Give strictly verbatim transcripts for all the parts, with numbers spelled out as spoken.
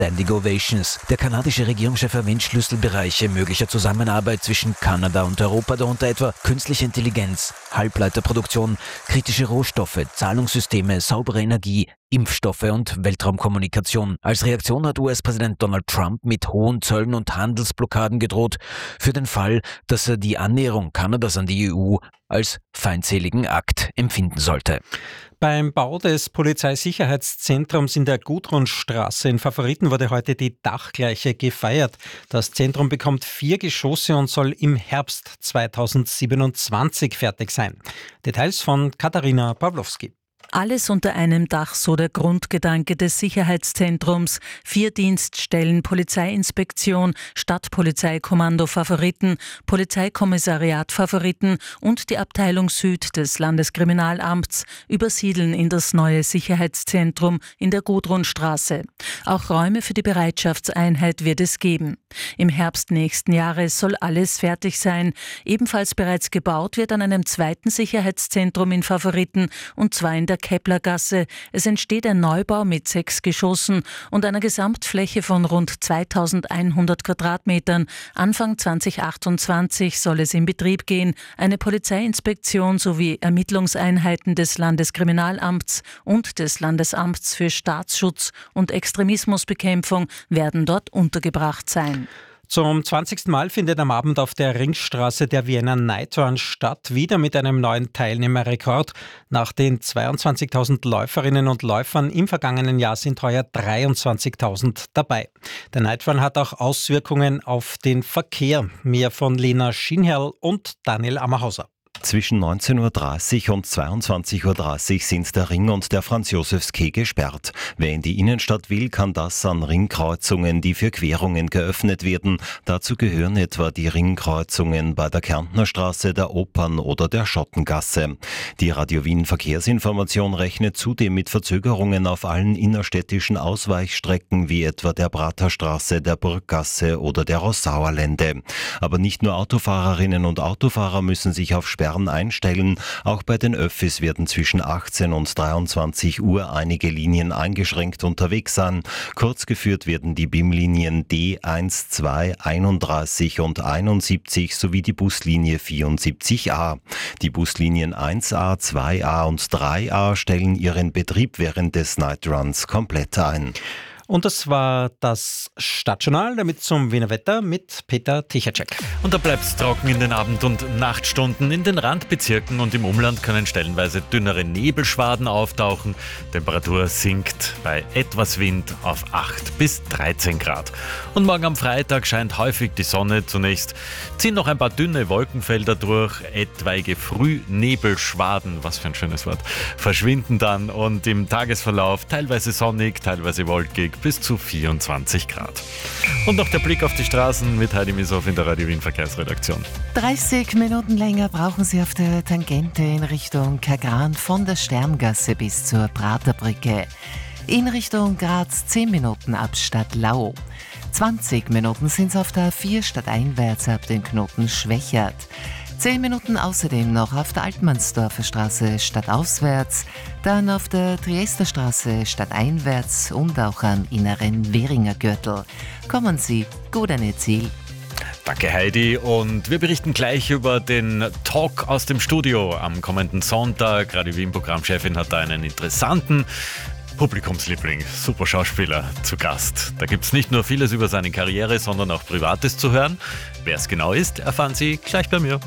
Standing Ovations. Der kanadische Regierungschef erwähnt Schlüsselbereiche möglicher Zusammenarbeit zwischen Kanada und Europa, darunter etwa künstliche Intelligenz, Halbleiterproduktion, kritische Rohstoffe, Zahlungssysteme, saubere Energie, Impfstoffe und Weltraumkommunikation. Als Reaktion hat U S-Präsident Donald Trump mit hohen Zöllen und Handelsblockaden gedroht, für den Fall, dass er die Annäherung Kanadas an die E U als feindseligen Akt empfinden sollte. Beim Bau des Polizeisicherheitszentrums in der Gudrunstraße in Favoriten wurde heute die Dachgleiche gefeiert. Das Zentrum bekommt vier Geschosse und soll im Herbst zweitausendsiebenundzwanzig fertig sein. Details von Katharina Pawlowski. Alles unter einem Dach, so der Grundgedanke des Sicherheitszentrums. Vier Dienststellen, Polizeiinspektion, Stadtpolizeikommando Favoriten, Polizeikommissariat Favoriten und die Abteilung Süd des Landeskriminalamts übersiedeln in das neue Sicherheitszentrum in der Gudrunstraße. Auch Räume für die Bereitschaftseinheit wird es geben. Im Herbst nächsten Jahres soll alles fertig sein. Ebenfalls bereits gebaut wird an einem zweiten Sicherheitszentrum in Favoriten und zwar in der Keplergasse. Es entsteht ein Neubau mit sechs Geschossen und einer Gesamtfläche von rund zweitausendeinhundert Quadratmetern. Anfang zweitausendachtundzwanzig soll es in Betrieb gehen. Eine Polizeiinspektion sowie Ermittlungseinheiten des Landeskriminalamts und des Landesamts für Staatsschutz und Extremismusbekämpfung werden dort untergebracht sein. Zum zwanzigsten Mal findet am Abend auf der Ringstraße der Vienna Night Run statt, wieder mit einem neuen Teilnehmerrekord. Nach den zweiundzwanzigtausend Läuferinnen und Läufern im vergangenen Jahr sind heuer dreiundzwanzigtausend dabei. Der Night Run hat auch Auswirkungen auf den Verkehr. Mehr von Lena Schienherl und Daniel Ammerhauser. Zwischen neunzehn Uhr dreißig und zweiundzwanzig Uhr dreißig sind der Ring und der Franz-Josefs-Quai gesperrt. Wer in die Innenstadt will, kann das an Ringkreuzungen, die für Querungen geöffnet werden. Dazu gehören etwa die Ringkreuzungen bei der Kärntner Straße, der Opern- oder der Schottengasse. Die Radio Wien Verkehrsinformation rechnet zudem mit Verzögerungen auf allen innerstädtischen Ausweichstrecken wie etwa der Praterstraße, der Burggasse oder der Rossauerlände. Aber nicht nur Autofahrerinnen und Autofahrer müssen sich auf Sperren einstellen. Auch bei den Öffis werden zwischen achtzehn und dreiundzwanzig Uhr einige Linien eingeschränkt unterwegs sein. Kurz geführt werden die B I M-Linien D eins, zwei, einunddreißig und einundsiebzig sowie die Buslinie vierundsiebzig a. Die Buslinien eins a, zwei a und drei a stellen ihren Betrieb während des Night Runs komplett ein. Und das war das Stadtjournal, damit zum Wiener Wetter mit Peter Tichacek. Und da bleibt es trocken in den Abend- und Nachtstunden. In den Randbezirken und im Umland können stellenweise dünnere Nebelschwaden auftauchen. Temperatur sinkt bei etwas Wind auf acht bis dreizehn Grad. Und morgen am Freitag scheint häufig die Sonne zunächst. Ziehen noch ein paar dünne Wolkenfelder durch. Etwaige Frühnebelschwaden, was für ein schönes Wort, verschwinden dann. Und im Tagesverlauf teilweise sonnig, teilweise wolkig, bis zu vierundzwanzig Grad. Und noch der Blick auf die Straßen mit Heidi Misow in der Radio Wien Verkehrsredaktion. dreißig Minuten länger brauchen Sie auf der Tangente in Richtung Kagran von der Sterngasse bis zur Praterbrücke. In Richtung Graz zehn Minuten ab Stadtlau. zwanzig Minuten sind es auf der A vier stadteinwärts ab den Knoten Schwächert. zehn Minuten außerdem noch auf der Altmannsdorfer Straße stadtauswärts, dann auf der Triester Straße stadteinwärts und auch am inneren Währinger Gürtel. Kommen Sie gut an Ihr Ziel. Danke Heidi, und wir berichten gleich über den Talk aus dem Studio am kommenden Sonntag. Radio Wien Programmchefin hat da einen interessanten Publikumsliebling, super Schauspieler, zu Gast. Da gibt es nicht nur vieles über seine Karriere, sondern auch Privates zu hören. Wer es genau ist, erfahren Sie gleich bei mir.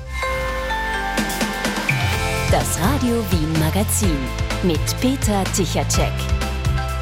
Das Radio Wien Magazin mit Peter Tichacek.